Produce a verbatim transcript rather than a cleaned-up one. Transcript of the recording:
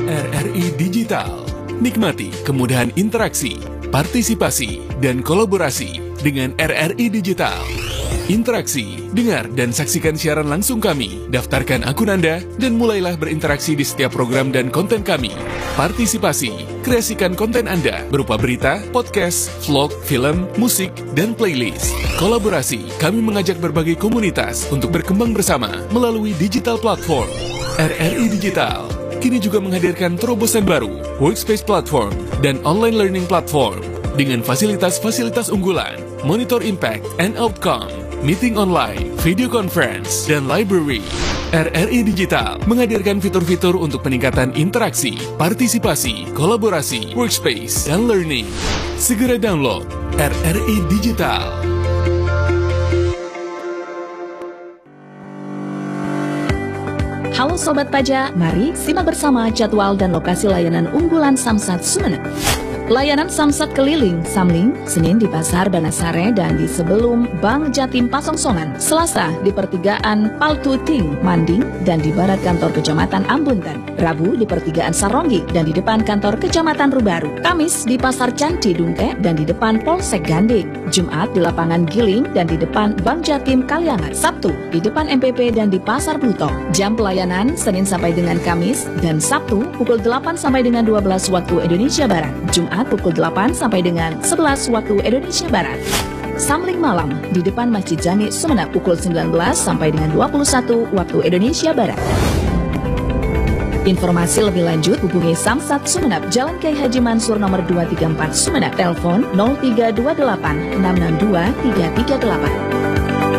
R R I Digital. Nikmati kemudahan interaksi, partisipasi, dan kolaborasi dengan R R I Digital. Interaksi, dengar dan saksikan siaran langsung kami, daftarkan akun Anda, dan mulailah berinteraksi di setiap program dan konten kami. Partisipasi, kreasikan konten Anda berupa berita, podcast, vlog, film, musik, dan playlist. Kolaborasi, kami mengajak berbagai komunitas untuk berkembang bersama melalui digital platform. R R I Digital kini juga menghadirkan terobosan baru, workspace platform, dan online learning platform dengan fasilitas-fasilitas unggulan, monitor impact and outcome, meeting online, video conference, dan library. R R I Digital menghadirkan fitur-fitur untuk peningkatan interaksi, partisipasi, kolaborasi, workspace, dan learning. Segera download R R I Digital. Halo Sobat Pajak, mari simak bersama jadwal dan lokasi layanan unggulan Samsat Sumeneb. Layanan Samsat keliling, Samling, Senin di Pasar Banasare dan di sebelum Bank Jatim Pasongsongan, Selasa di Pertigaan Paltuting, Manding, dan di Barat Kantor Kecamatan Ambunten, Rabu di Pertigaan Saronggi dan di depan Kantor Kecamatan Rubaru, Kamis di Pasar Canti Dungke dan di depan Polsek Ganding, Jumat di Lapangan Giling dan di depan Bank Jatim Kaliangan, Sabtu di depan M P P dan di Pasar Bluto. Jam pelayanan Senin sampai dengan Kamis dan Sabtu pukul delapan sampai dengan dua belas waktu Indonesia Barat, Jumat pukul delapan sampai dengan sebelas waktu Indonesia Barat. Samling malam di depan Masjid Jami Sumeneb pukul sembilan belas sampai dengan dua puluh satu waktu Indonesia Barat. Informasi lebih lanjut hubungi Samsat Sumeneb, Jalan Kiai Haji Mansur nomor dua tiga empat Sumeneb, telepon nol tiga dua delapan enam enam dua tiga tiga delapan.